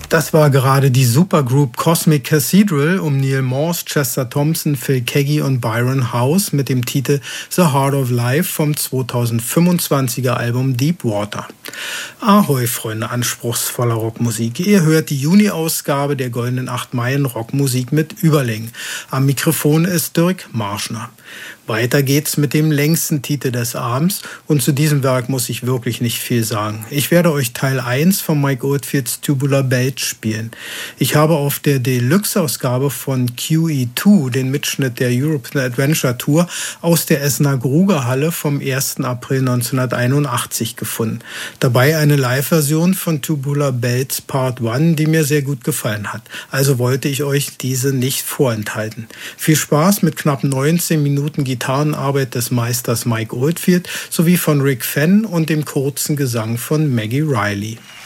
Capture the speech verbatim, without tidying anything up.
Das war gerade die Supergroup Cosmic Cathedral um Neil Morse, Chester Thompson, Phil Keaggy und Byron House mit dem Titel The Heart of Life vom zweitausendfünfundzwanziger Album Deep Water. Ahoi, Freunde anspruchsvoller Rockmusik. Ihr hört die Juni-Ausgabe der Goldenen Acht Meilen Rockmusik mit Überlängen. Am Mikrofon ist Dirk Marschner. Weiter geht's mit dem längsten Titel des Abends und zu diesem Werk muss ich wirklich nicht viel sagen. Ich werde euch Teil eins von Mike Oldfields Tubular Bells spielen. Ich habe auf der Deluxe-Ausgabe von Q E zwei den Mitschnitt der European Adventure Tour aus der Essener Grugerhalle vom ersten April neunzehnhunderteinundachtzig gefunden. Dabei eine Live-Version von Tubular Bells Part eins, die mir sehr gut gefallen hat. Also wollte ich euch diese nicht vorenthalten. Viel Spaß mit knapp neunzehn Minuten Gitarrenarbeit des Meisters Mike Oldfield sowie von Rick Fenn und dem kurzen Gesang von Maggie Riley.